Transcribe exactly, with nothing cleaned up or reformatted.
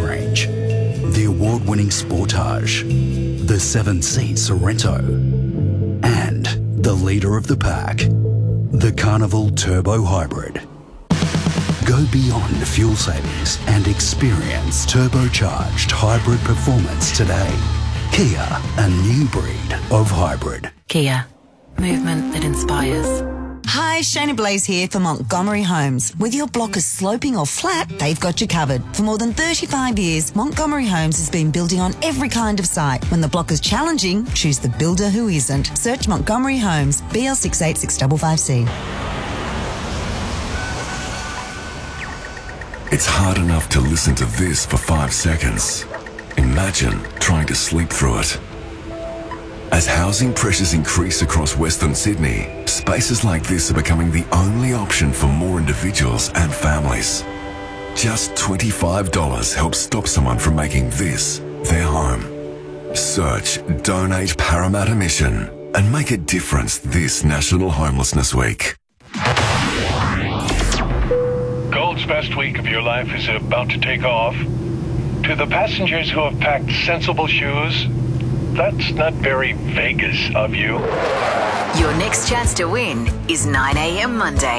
range, the award-winning Sportage, the seven-seat Sorrento, and the leader of the pack, the Carnival Turbo Hybrid. Go beyond fuel savings and experience turbocharged hybrid performance today. Kia, a new breed of hybrid. Kia, movement that inspires. Hi, Shana Blaze here for Montgomery Homes. Whether your block is sloping or flat, they've got you covered. For more than thirty-five years, Montgomery Homes has been building on every kind of site. When the block is challenging, choose the builder who isn't. Search Montgomery Homes, B L six eight six five five C. It's hard enough to listen to this for five seconds. Imagine trying to sleep through it. As housing pressures increase across Western Sydney, spaces like this are becoming the only option for more individuals and families. Just twenty-five dollars helps stop someone from making this their home. Search Donate Parramatta Mission and make a difference this National Homelessness Week. Gold's best week of your life is about to take off. To the passengers who have packed sensible shoes, that's not very Vegas of you. Your next chance to win is nine a.m. Monday.